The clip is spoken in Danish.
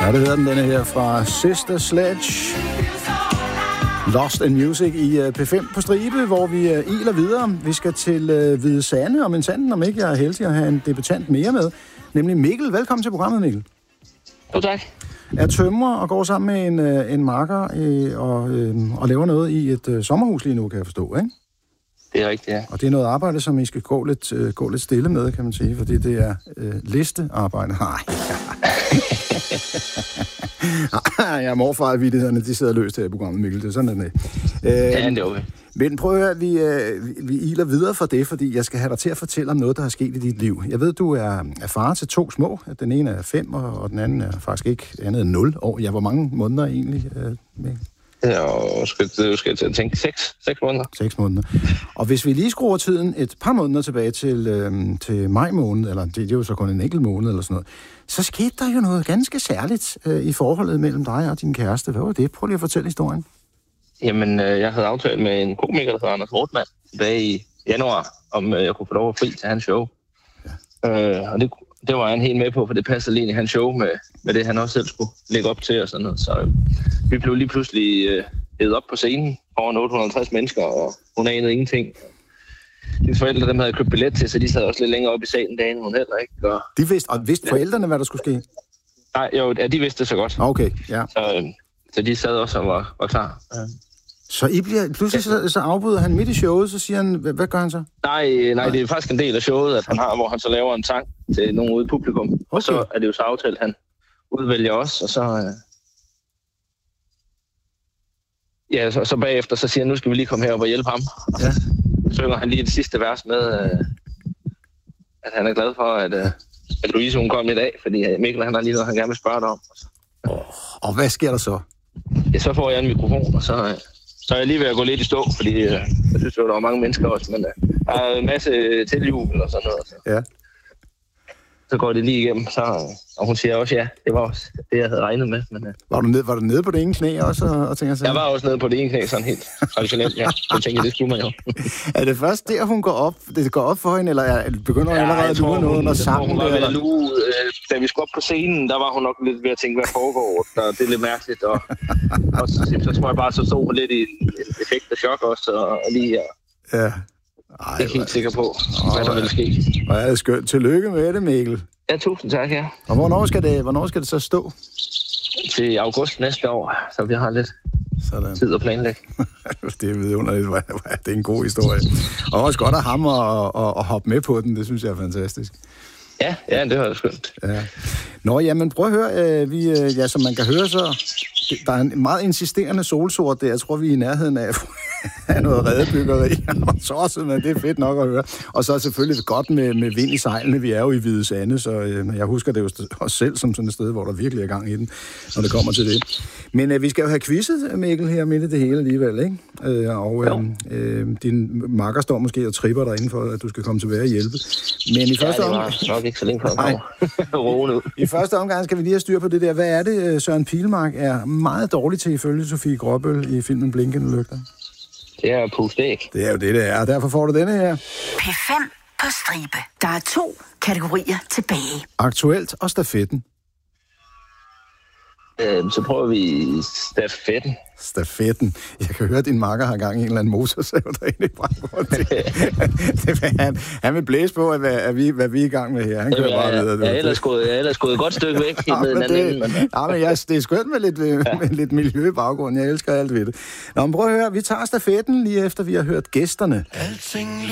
Ja, det hedder denne her fra Sister Sledge. Lost in Music i P5 på stribe, hvor vi iler videre. Vi skal til Hvide Sande, og sanden, om ikke jeg er heldig at have en debutant mere med, nemlig Mikkel. Velkommen til programmet, Mikkel. Jo, tak. Er tømrer og går sammen med en makker og laver noget i et sommerhus lige nu, kan jeg forstå, ikke? Det er rigtigt, ja. Og det er noget arbejde, som I skal gå lidt stille med, kan man sige, fordi det er listearbejde. Nej. Ja, morfarvittighederne, de sidder løst her i programmet, Mikkel. Det er sådan, det ja, det er okay. Men prøv at høre, vi iler videre for det, fordi jeg skal have dig til at fortælle om noget, der har sket i dit liv. Jeg ved, du er far til 2 små. Den ene er 5, og den anden er faktisk ikke andet end 0 år. Ja, hvor mange måneder egentlig, Mikkel? Ja, skal jeg tænke 6 måneder. 6 måneder. Og hvis vi lige skruer tiden et par måneder tilbage til maj måned, eller det er jo så kun en enkelt måned eller sådan noget, så skete der jo noget ganske særligt i forholdet mellem dig og din kæreste. Hvad var det? Prøv lige at fortælle historien. Jamen, jeg havde aftalt med en komiker, der hedder Anders Rothmann, tilbage i januar, om jeg kunne få lov at fri til hans show. Ja. Og det var han helt med på, for det passede lige ind i hans show med det, han også selv skulle lægge op til og sådan noget. Så vi blev lige pludselig hævet op på scenen over 850 mennesker, og hun anede ingenting. Hendes forældre, dem havde købt billet til, så de sad også lidt længere op i salen dagen, hun heller ikke. Og vidste forældrene, hvad der skulle ske? Nej, jo, ja, de vidste det så godt. Okay, ja. Så de sad også og var klar. Så I bliver pludselig så afbryder han midt i showet, så siger han, hvad gør han så? Nej, det er faktisk en del af showet, at han har, hvor han så laver en sang til nogen ude i publikum. Okay. Og så er det jo så aftalt, at han udvælger os, og så... Ja, så bagefter, så siger han, nu skal vi lige komme herop og hjælpe ham. Og så synger han lige det sidste vers med, at han er glad for, at Louise hun kom i dag, fordi Mikkel han har lige noget, han gerne vil spørge dig om. Og hvad sker der så? Ja, så får jeg en mikrofon, og så er jeg lige ved at gå lidt i stå, fordi jeg synes jo, der var mange mennesker også, men der er en masse tilhjul og sådan noget. Så. Ja. Så går det lige igennem, og hun siger også ja, det var også det, jeg havde regnet med. Men, var du nede på det ene knæ også og tænker sig? Jeg var også nede på det ene knæ, sådan helt traditionelt, ja. Så tænkte jeg, det skulle man jo. Er det først der, hun går op? Det går op for hende, eller begynder hun allerede at lure noget under sangen? Hun var ved at lue. Da vi skulle op på scenen, der var hun nok lidt ved at tænke, hvad foregår. Det er lidt mærkeligt. Og så tror jeg bare, så stod hun lidt i en effekt af chok også, og lige ja. Jeg er ikke helt sikker på, hvad der vil ske. Og er det skønt. Tillykke med det, Mikkel. Ja, tusind tak, ja. Og hvornår skal det så stå? Til august næste år, så vi har lidt tid at planlægge. Det er vidunderligt. Det er en god historie. Og også godt af ham at hoppe med på den. Det synes jeg er fantastisk. Ja, det var skønt. Ja. Nå, jamen prøv at høre. Som man kan høre, så der er en meget insisterende solsort der. Jeg tror, vi er i nærheden af noget redebyggeri. Men det er fedt nok at høre. Og så er selvfølgelig godt med vind i sejlene. Vi er jo i Hvide Sande, så jeg husker det jo også selv som sådan et sted, hvor der virkelig er gang i den, når det kommer til det. Men vi skal jo have quizzet, Mikkel, her midt i det hele alligevel, ikke? Din makker står måske og tripper dig inden for, at du skal komme tilbage og hjælpe. Men i første omgang... det var nok ikke så længe for at roe ud. I første omgang skal vi lige have styr på det der. Hvad er det, Søren Pilmark er meget dårlig til ifølge Sofie Gråbøl i filmen Blinkende Lygter? Det er puste æg. Det er jo det er, og derfor får du denne her. P5 på stribe. Der er 2 kategorier tilbage. Aktuelt og stafetten. Så prøver vi stafetten. Stafetten. Jeg kan høre, at din makker har gang i en eller anden motorsav derinde i baggrunden. Han vil blæse på, hvad vi er i gang med her. Han kører bare videre. Jeg er ellers gået et godt stykke væk. Det er skønt med lidt miljø i baggrunden. Jeg elsker alt ved det. Nå, men prøv at høre. Vi tager stafetten lige efter, vi har hørt gæsterne.